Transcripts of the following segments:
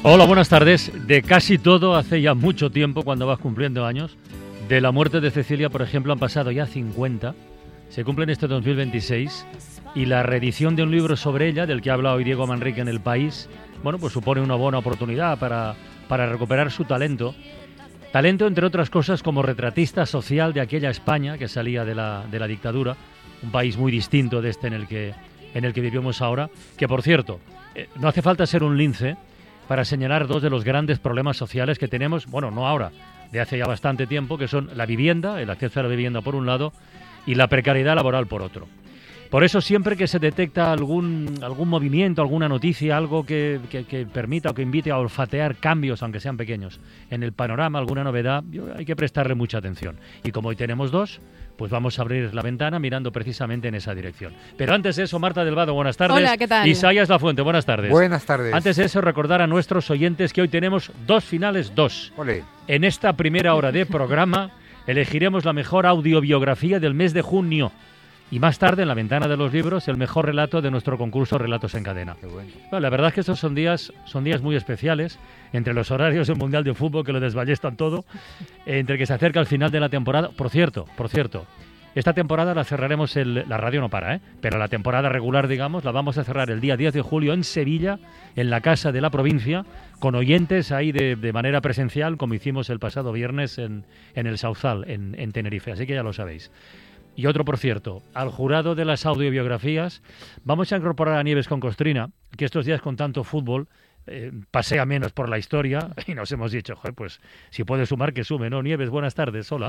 Hola, buenas tardes. De casi todo hace ya mucho tiempo, cuando vas cumpliendo años. De la muerte de Cecilia, por ejemplo, han pasado ya 50. Se cumple en este 2026. Y la reedición de un libro sobre ella, del que ha hablado hoy Diego Manrique en El País, bueno, pues supone una buena oportunidad para recuperar su talento. Talento, entre otras cosas, como retratista social de aquella España que salía de la dictadura. Un país muy distinto de este en el que vivimos ahora. Que, por cierto, no hace falta ser un lince para señalar dos de los grandes problemas sociales que tenemos, bueno, no ahora, de hace ya bastante tiempo, que son la vivienda, el acceso a la vivienda por un lado, y la precariedad laboral por otro. Por eso, siempre que se detecta algún movimiento, alguna noticia, algo que permita o que invite a olfatear cambios, aunque sean pequeños, en el panorama, alguna novedad, hay que prestarle mucha atención. Y como hoy tenemos dos, pues vamos a abrir la ventana mirando precisamente en esa dirección. Pero antes de eso, Marta del Vado, buenas tardes. Hola, ¿qué tal? Isaías Lafuente, buenas tardes. Buenas tardes. Antes de eso, recordar a nuestros oyentes que hoy tenemos dos finales. Olé. En esta primera hora de programa elegiremos la mejor audiobiografía del mes de junio. Y más tarde, en la ventana de los libros, el mejor relato de nuestro concurso Relatos en Cadena. Qué bueno. Bueno, la verdad es que estos son días muy especiales, entre los horarios del Mundial de Fútbol, que lo desballestan todo, entre que se acerca el final de la temporada. Por cierto, esta temporada la cerraremos, la radio no para, pero la temporada regular, digamos, la vamos a cerrar el día 10 de julio en Sevilla, en la Casa de la Provincia, con oyentes ahí de manera presencial, como hicimos el pasado viernes en el Sauzal, en Tenerife, así que ya lo sabéis. Y otro, por cierto, al jurado de las audiobiografías vamos a incorporar a Nieves con Costrina, que estos días con tanto fútbol pasea menos por la historia, y nos hemos dicho, joder, pues si puede sumar, que sume, ¿no? Nieves, buenas tardes, hola.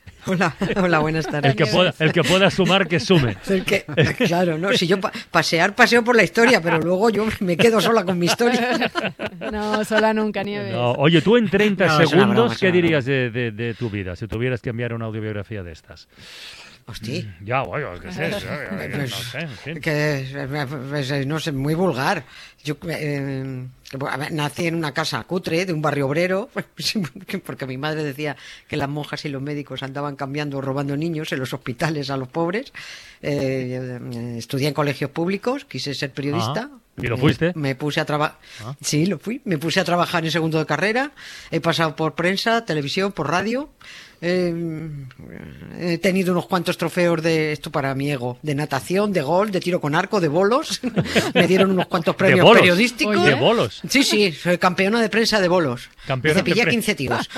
Hola, buenas tardes. El que pueda sumar, que sume. Claro, no, si yo paseo por la historia, pero luego yo me quedo sola con mi historia. No, sola nunca, Nieves. No, oye, tú en 30 No, es una segundos, broma, ¿qué dirías de tu vida, si tuvieras que enviar una audiobiografía de estas? Hostia. Ya, bueno, qué sé, no sé, en fin. No sé, muy vulgar. Yo nací en una casa cutre de un barrio obrero, porque mi madre decía que las monjas y los médicos andaban cambiando, robando niños en los hospitales a los pobres. Estudié en colegios públicos, quise ser periodista. ¿Y lo fuiste? Me puse a trabajar. Sí, lo fui. Me puse a trabajar en segundo de carrera. He pasado por prensa, televisión, por radio. He tenido unos cuantos trofeos de esto para mi ego, de natación, de gol, de tiro con arco, de bolos. Me dieron unos cuantos premios periodísticos. Oye, ¿de bolos? Sí, soy campeona de prensa de bolos. Campeona Cepillé de 15 tiros.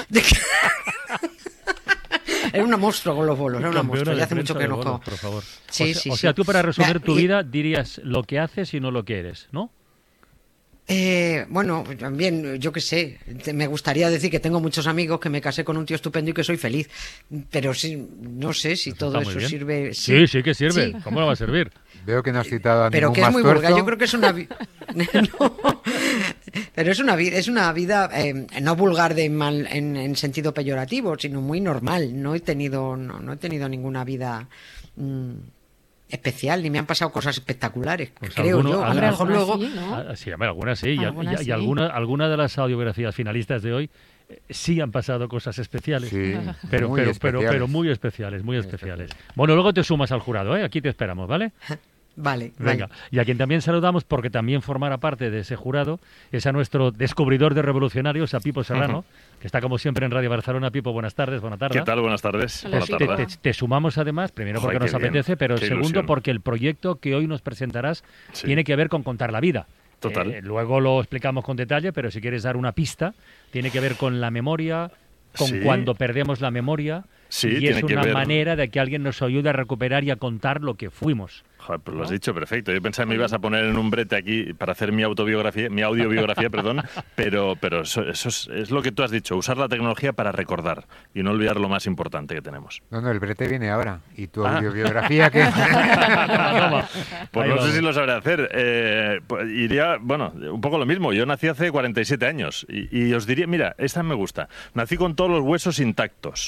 Era una monstruo con los bolos, era una monstruo. Ya hace mucho que no juego. Por favor. Sí, o sea, sí. tú para resumir tu vida dirías lo que haces y no lo que eres, ¿no? Bueno, también, yo qué sé, me gustaría decir que tengo muchos amigos, que me casé con un tío estupendo y que soy feliz, pero sí, no sé si todo eso sirve. Sí que sirve. Sí. ¿Cómo no va a servir? Veo que no has citado a pero ningún que es muy Mastuerzo. vulgar. Yo creo que es una no, pero es una vida no vulgar en sentido peyorativo, sino muy normal. No he tenido ninguna vida especial, ni me han pasado cosas espectaculares, pues creo yo. A lo mejor luego... Sí, ¿no? Sí, algunas sí. Algunas y sí. alguna de las audiografías finalistas de hoy sí han pasado cosas especiales. Sí, pero muy especiales. Bueno, luego te sumas al jurado, ¿eh? Aquí te esperamos, ¿vale? Vale. Venga, y a quien también saludamos, porque también formará parte de ese jurado, es a nuestro descubridor de revolucionarios, a Pipo Serrano, que está como siempre en Radio Barcelona. Pipo, buenas tardes, buena tarde. ¿Qué tal? Buenas tardes. Hola, Buena Pipo. tarde. Te sumamos además, primero porque nos apetece, pero segundo ilusión. porque el proyecto que hoy nos presentarás tiene que ver con contar la vida. Total. Luego lo explicamos con detalle, pero si quieres dar una pista, tiene que ver con la memoria, con cuando perdemos la memoria, y es una manera de que alguien nos ayude a recuperar y a contar lo que fuimos. Joder, pues lo has dicho perfecto. Yo pensaba que me ibas a poner en un brete aquí para hacer mi audiobiografía, perdón, pero eso es lo que tú has dicho, usar la tecnología para recordar y no olvidar lo más importante que tenemos. No, el brete viene ahora. ¿Y tu audiobiografía qué? Toma. Pues no sé si lo sabré hacer. Pues iría, bueno, un poco lo mismo. Yo nací hace 47 años y os diría, mira, esta me gusta. Nací con todos los huesos intactos.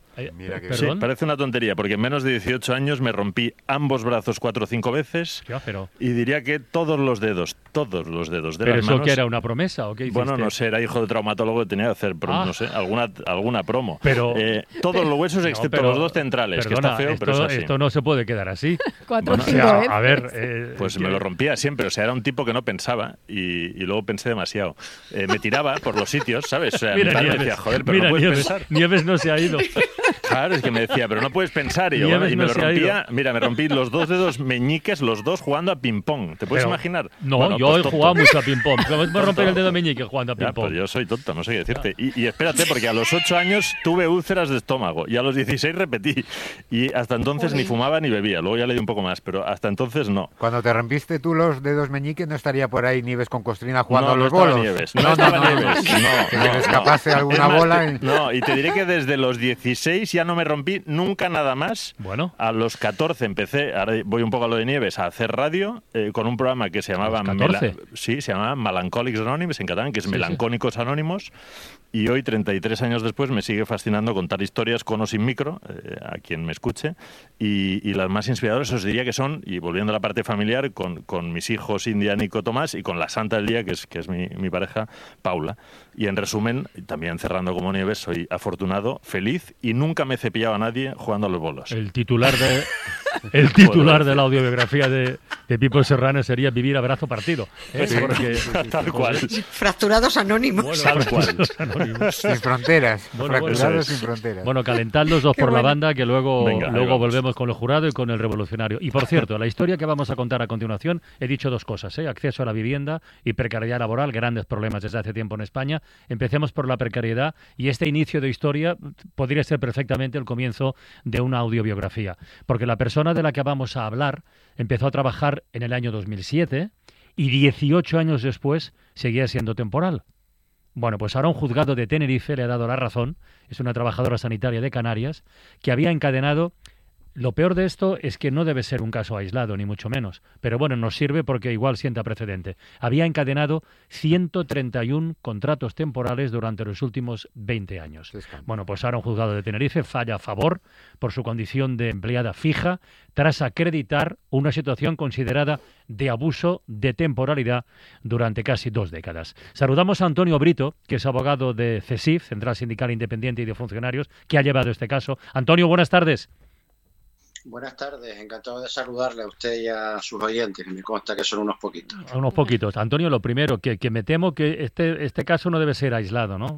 Mira que Sí, ¿Perdón? parece una tontería, porque en menos de 18 años me rompí ambos brazos 4 o 5 veces Ya, pero y diría que todos los dedos de ¿pero las eso manos. que era una promesa o qué hiciste? Bueno, no sé, era hijo de traumatólogo que tenía que hacer, Ah. no sé, alguna promo. Pero- todos los huesos, No, excepto pero- los 2 centrales, que perdona, está feo, pero es así. esto no se puede quedar así. 4 o Bueno, 5 O sea, veces. a ver... Pues que- me lo rompía siempre, o sea, era un tipo que no pensaba y luego pensé demasiado. Me tiraba por los sitios, ¿sabes? O sea, mi Mira, padre me Nieves, decía, joder, pero mira, no puedes Nieves, pensar. Nieves no se ha ido. Claro, es que me decía, pero no puedes pensar. Y, yo, Nieves bueno, y me no lo se ha rompía, mira, me rompí los 2 dedos meñiques, los 2 jugando a ping-pong. ¿Te puedes Pero- imaginar? No, Bueno, yo pues he tonto. jugado mucho a ping-pong. ¿Cómo me romper el Tonto. dedo meñique jugando a Ya, ping-pong? pues yo soy tonto, no sé qué decirte. Y espérate, porque a los 8 años tuve úlceras de estómago y a los 16 repetí. Y hasta entonces ni fumaba ni bebía. Luego ya le di un poco más, pero hasta entonces no. Cuando te rompiste tú los dedos meñiques, no estaría por ahí Nieves con Costrina jugando No, a no los estaba bolos. Nieves. No estaba Nieves. Que No, se no, le escapase no. alguna Es más, bola. No, y te diré que desde los 16 ya no me rompí nunca nada más. Bueno. A los 14 empecé, ahora voy un poco a lo de Nieves, a hacer radio con un programa que se llamaba... ¿A los 14? Sí, se llamaba Melancholics Anonymous en catalán, que es Sí, Melancónicos Anónimos. Y hoy, 33 años después, me sigue fascinando contar historias con o sin micro, a quien me escuche. Y las más inspiradoras os diría que son, y volviendo a la parte familiar, con mis hijos India, Nico, Tomás, y con la santa del día, que es mi pareja, Paula. Y en resumen, también cerrando como Nieves, soy afortunado, feliz y nunca me he cepillado a nadie jugando a los bolos. El titular de la audiobiografía de Pipo Serrano sería Vivir a brazo partido. Sí, Porque, tal cual. Fracturados anónimos. bueno, Tal cual. los anónimos. Sin fronteras. Bueno, Fracturados eso es. sin fronteras. Bueno, calentad los dos Qué por la bueno. banda, que luego Venga, ahí vamos. volvemos con el jurado y con el revolucionario. Y por cierto, la historia que vamos a contar a continuación, he dicho dos cosas, acceso a la vivienda y precariedad laboral, grandes problemas desde hace tiempo en España. Empecemos por la precariedad y este inicio de historia podría ser perfectamente el comienzo de una audiobiografía, porque la persona de la que vamos a hablar empezó a trabajar en el año 2007 y 18 años después seguía siendo temporal. Bueno, pues ahora un juzgado de Tenerife le ha dado la razón, es una trabajadora sanitaria de Canarias, que había encadenado... Lo peor de esto es que no debe ser un caso aislado, ni mucho menos, pero bueno, nos sirve porque igual sienta precedente. Había encadenado 131 contratos temporales durante los últimos 20 años. Qué escándalo. Bueno, pues ahora un juzgado de Tenerife falla a favor por su condición de empleada fija tras acreditar una situación considerada de abuso de temporalidad durante casi 2 décadas. Saludamos a Antonio Brito, que es abogado de CESIF, Central Sindical Independiente y de Funcionarios, que ha llevado este caso. Antonio, buenas tardes. Buenas tardes, encantado de saludarle a usted y a sus oyentes, que me consta que son unos poquitos. A unos poquitos. Antonio, lo primero, que me temo que este caso no debe ser aislado, ¿no?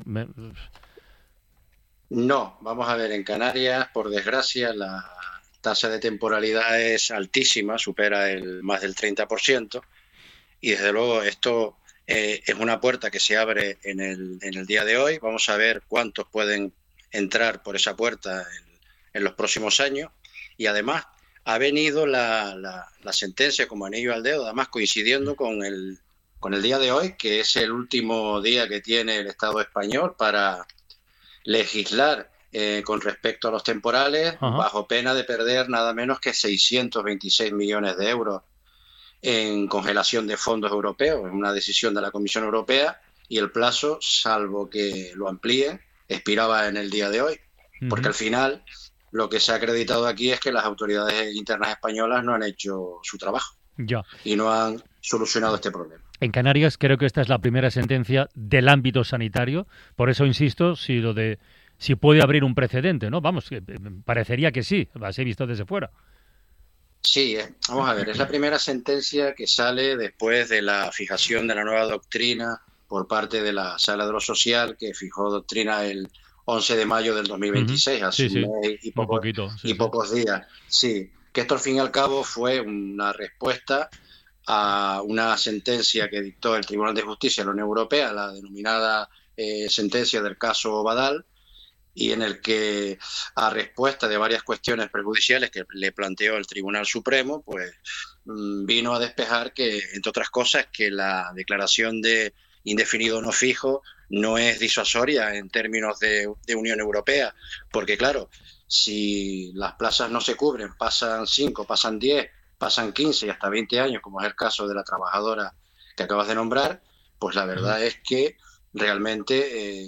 No, vamos a ver, en Canarias, por desgracia, la tasa de temporalidad es altísima, supera más del 30%, y desde luego esto es una puerta que se abre en el día de hoy. Vamos a ver cuántos pueden entrar por esa puerta en los próximos años. Y además ha venido la sentencia como anillo al dedo, además coincidiendo con el día de hoy, que es el último día que tiene el Estado español para legislar con respecto a los temporales, Ajá. bajo pena de perder nada menos que 626 millones de euros en congelación de fondos europeos. Es una decisión de la Comisión Europea y el plazo, salvo que lo amplíen, expiraba en el día de hoy. Porque al final lo que se ha acreditado aquí es que las autoridades internas españolas no han hecho su trabajo Ya. y no han solucionado este problema. En Canarias creo que esta es la primera sentencia del ámbito sanitario, por eso insisto, si puede abrir un precedente, ¿no? Vamos, parecería que sí, así visto desde fuera. Sí, vamos a ver, es la primera sentencia que sale después de la fijación de la nueva doctrina por parte de la Sala de lo Social, que fijó doctrina el 11 de mayo del 2026, hace Sí, sí. un mes Un poquito. Sí, sí. pocos días. Sí, que esto al fin y al cabo fue una respuesta a una sentencia que dictó el Tribunal de Justicia de la Unión Europea, la denominada sentencia del caso Badal, y en el que, a respuesta de varias cuestiones perjudiciales que le planteó el Tribunal Supremo, pues vino a despejar que, entre otras cosas, que la declaración de indefinido no fijo no es disuasoria en términos de Unión Europea, porque claro, si las plazas no se cubren, pasan 5, pasan 10, pasan 15 y hasta 20 años, como es el caso de la trabajadora que acabas de nombrar, pues la verdad es que realmente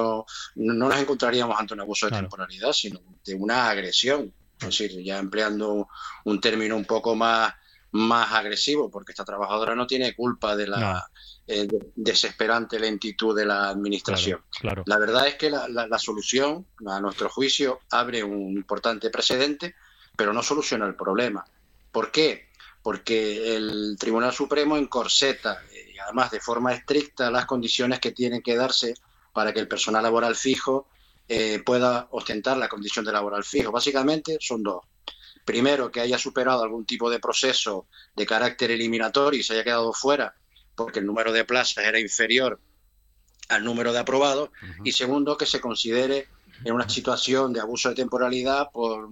no nos encontraríamos ante un abuso de Claro. temporalidad, sino de una agresión. Es decir, ya empleando un término un poco más agresivo, porque esta trabajadora no tiene culpa de la desesperante lentitud de la administración. Claro. La verdad es que la solución, a nuestro juicio, abre un importante precedente, pero no soluciona el problema. ¿Por qué? Porque el Tribunal Supremo encorseta, y además de forma estricta, las condiciones que tienen que darse para que el personal laboral fijo pueda ostentar la condición de laboral fijo. Básicamente son dos. Primero, que haya superado algún tipo de proceso de carácter eliminatorio y se haya quedado fuera porque el número de plazas era inferior al número de aprobados. Y segundo, que se considere en una situación de abuso de temporalidad por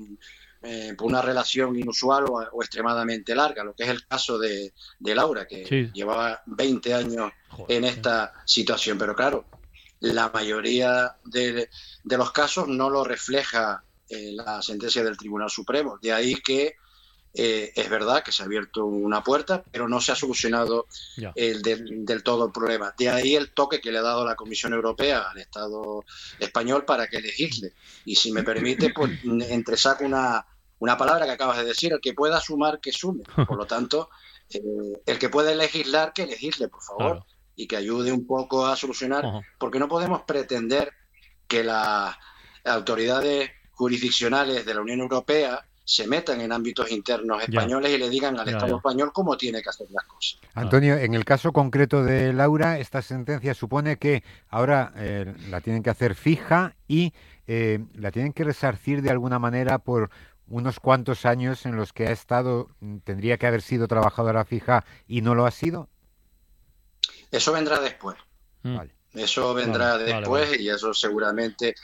una relación inusual o extremadamente larga, lo que es el caso de Laura, que llevaba 20 años en esta situación. Pero claro, la mayoría de los casos no lo refleja la sentencia del Tribunal Supremo. De ahí que es verdad que se ha abierto una puerta, pero no se ha solucionado del todo el problema. De ahí el toque que le ha dado la Comisión Europea al Estado español para que legisle. Y si me permite, pues entresaco una palabra que acabas de decir: el que pueda sumar, que sume. Por lo tanto, el que puede legislar, que legisle, por favor. Claro. Y que ayude un poco a solucionar, porque no podemos pretender que las autoridades jurisdiccionales de la Unión Europea se metan en ámbitos internos españoles y le digan al Estado español cómo tiene que hacer las cosas. Antonio, en el caso concreto de Laura, esta sentencia supone que ahora la tienen que hacer fija y la tienen que resarcir de alguna manera por unos cuantos años en los que ha estado, tendría que haber sido trabajadora fija y no lo ha sido. Eso vendrá después. Vale. Eso vendrá después y eso seguramente